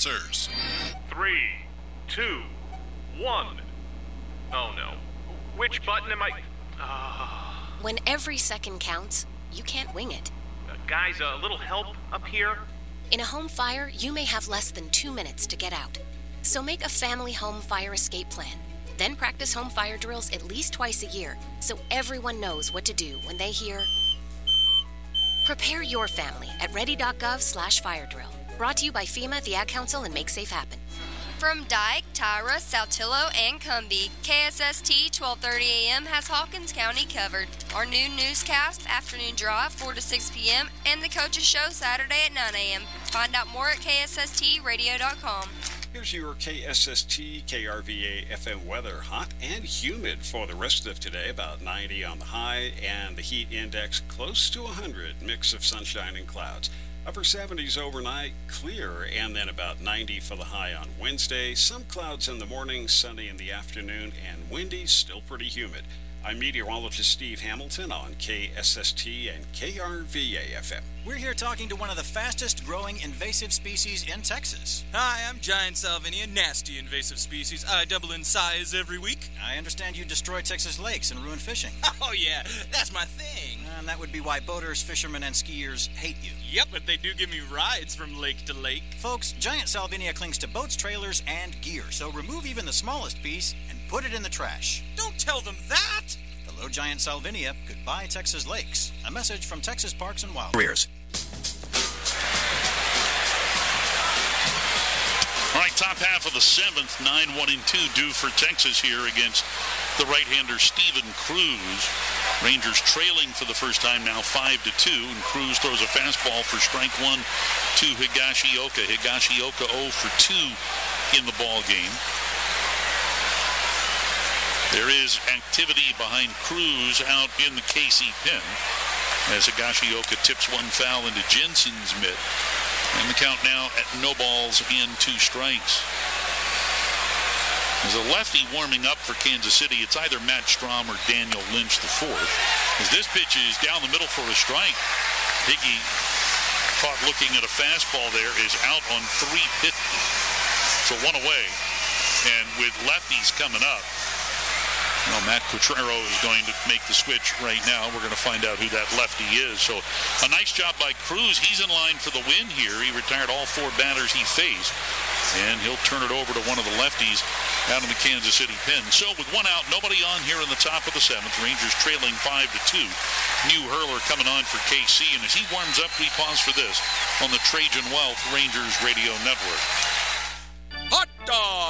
answers. 3, 2, 1. Oh no. Which button am I... When every second counts, you can't wing it. Guys, a little help up here? In a home fire, you may have less than 2 minutes to get out. So make a family home fire escape plan. Then practice home fire drills at least twice a year so everyone knows what to do when they hear... Prepare your family at ready.gov/fire drill. Brought to you by FEMA, the Ad Council, and Make Safe Happen. From Dyke, Tyra, Saltillo, and Cumbie, KSST 1230 AM has Hawkins County covered. Our new newscast, Afternoon Drive, 4 to 6 p.m., and the Coaches Show Saturday at 9 a.m. Find out more at KSSTradio.com. Here's your KSST KRVA FM weather. Hot and humid for the rest of today, about 90 on the high, and the heat index close to 100, mix of sunshine and clouds. Upper 70s overnight, clear, and then about 90 for the high on Wednesday. Some clouds in the morning, sunny in the afternoon, and windy, still pretty humid. I'm meteorologist Steve Hamilton on KSST and KRVA FM. We're here talking to one of the fastest growing invasive species in Texas. Hi, I'm Giant Salvinia, nasty invasive species. I double in size every week. I understand you destroy Texas lakes and ruin fishing. Oh yeah, that's my thing. And that would be why boaters, fishermen, and skiers hate you. Yep, but they do give me rides from lake to lake. Folks, Giant Salvinia clings to boats, trailers, and gear, so remove even the smallest piece and put it in the trash. Don't tell them that! Hello, Giant Salvinia. Goodbye, Texas lakes. A message from Texas Parks and Wildlife. Careers. All right, top half of the 7th, 9-1-2 due for Texas here against the right-hander Steven Cruz. Rangers trailing for the first time now 5-2, and Cruz throws a fastball for strike one to Higashioka. Higashioka 0 for 2 in the ball game. There is activity behind Cruz out in the KC pen as Higashioka tips one foul into Jensen's mitt. And the count now at no balls and 2 strikes. As a lefty warming up for Kansas City, it's either Matt Strom or Daniel Lynch IV. As this pitch is down the middle for a strike, Higgy, caught looking at a fastball there, is out on 3 pitches. So 1 away. And with lefties coming up, well, Matt Quatrero is going to make the switch right now. We're going to find out who that lefty is. So a nice job by Cruz. He's in line for the win here. He retired all 4 batters he faced. And he'll turn it over to one of the lefties out in the Kansas City pen. So with 1 out, nobody on here in the top of the 7th. Rangers trailing 5-2. New Hurler coming on for KC. And as he warms up, we pause for this on the Trajan Wealth Rangers Radio Network.